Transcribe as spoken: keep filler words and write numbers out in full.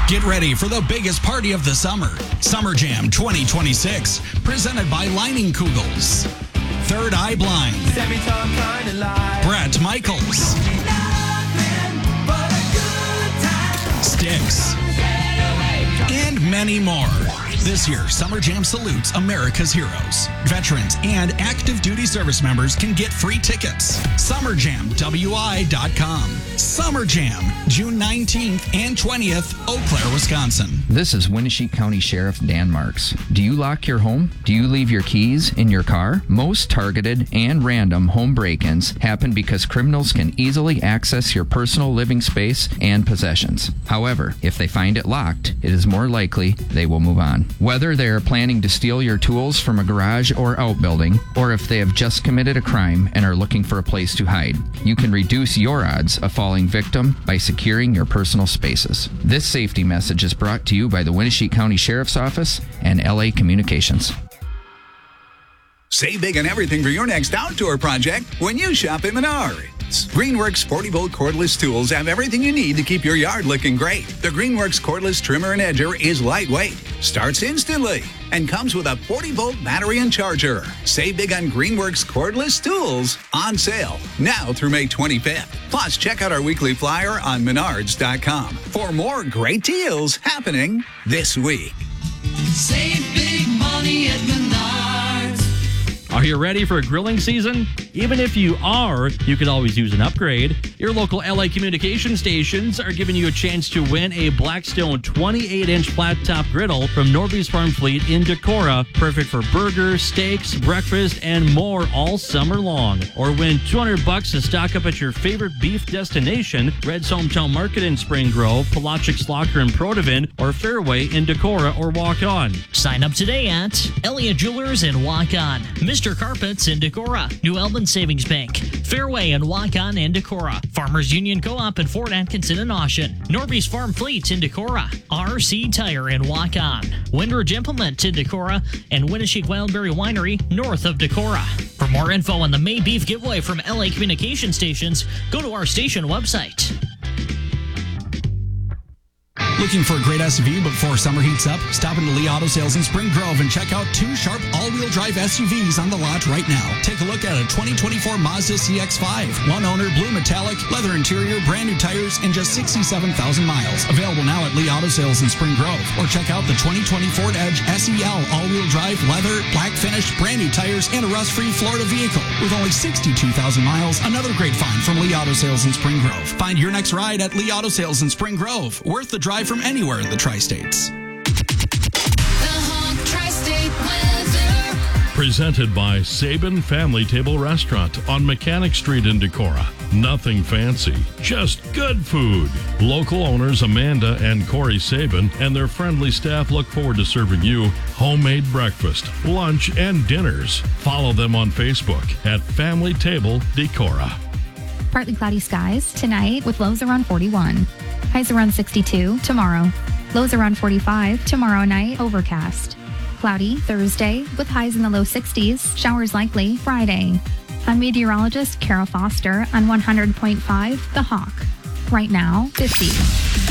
Get ready for the biggest party of the summer. Summer Jam twenty twenty-six, presented by Lining Kugels. Third Eye Blind. Brett Michaels. Styx. And many more. This year, Summer Jam salutes America's heroes. Veterans and active duty service members can get free tickets. summer jam w i dot com. Summer Jam, June nineteenth and twentieth, Eau Claire, Wisconsin. This is Winneshiek County Sheriff Dan Marks. Do you lock your home? Do you leave your keys in your car? Most targeted and random home break-ins happen because criminals can easily access your personal living space and possessions. However, if they find it locked, it is more likely they will move on. Whether they are planning to steal your tools from a garage or outbuilding, or if they have just committed a crime and are looking for a place to hide, you can reduce your odds of falling victim by securing your personal spaces. This safety message is brought to you by the Winneshiek County Sheriff's Office and L A Communications. Save big on everything for your next outdoor project when you shop at Menards. Greenworks forty volt cordless tools have everything you need to keep your yard looking great. The Greenworks cordless trimmer and edger is lightweight, starts instantly, and comes with a forty volt battery and charger. Save big on Greenworks cordless tools, on sale now through May twenty-fifth. Plus, check out our weekly flyer on menards dot com for more great deals happening this week. Save big money at Menards. Are you ready for grilling season? Even if you are, you could always use an upgrade. Your local L A communication stations are giving you a chance to win a Blackstone twenty-eight inch flat top griddle from Norby's Farm Fleet in Decorah. Perfect for burgers, steaks, breakfast, and more all summer long. Or win two hundred bucks to stock up at your favorite beef destination, Red's Hometown Market in Spring Grove, Polaczek Locker in Protivin, or Fairway in Decorah or Walk On. Sign up today at Elliott Jewelers in Walk On, Mister Carpets in Decorah, New Albin Savings Bank, Fairway and Walk On in Decorah, Farmers Union Co-op in Fort Atkinson and Oshen, Norby's Farm Fleet in Decorah, R C Tire in Walk On, Windridge Implement in Decorah, and Winneshiek Wildberry Winery north of Decorah. For more info on the May Beef giveaway from L A Communication Stations, go to our station website. Looking for a great S U V before summer heats up? Stop into Lee Auto Sales in Spring Grove and check out two sharp all-wheel drive S U Vs on the lot right now. Take a look at a twenty twenty-four Mazda C X five. One owner, blue metallic, leather interior, brand new tires, and just sixty-seven thousand miles. Available now at Lee Auto Sales in Spring Grove. Or check out the twenty twenty Ford Edge S E L all-wheel drive, leather, black finished, brand new tires, and a rust-free Florida vehicle. With only sixty-two thousand miles, another great find from Lee Auto Sales in Spring Grove. Find your next ride at Lee Auto Sales in Spring Grove. Worth the drive from anywhere in the Tri-States. Presented by Sabin Family Table Restaurant on Mechanic Street in Decorah. Nothing fancy, just good food. Local owners Amanda and Corey Sabin and their friendly staff look forward to serving you homemade breakfast, lunch, and dinners. Follow them on Facebook at Family Table Decorah. Partly cloudy skies tonight with lows around forty-one. Highs around sixty-two tomorrow. Lows around forty-five tomorrow night, overcast. Cloudy Thursday with highs in the low sixties. Showers likely Friday. I'm meteorologist Carol Foster on one hundred point five The Hawk. Right now, fifty.